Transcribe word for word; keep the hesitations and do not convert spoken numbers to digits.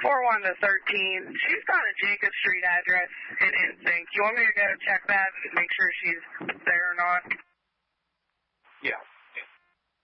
four one to thirteen. She's got a Jacob Street address in Insync. You want me to go check that and make sure she's there or not?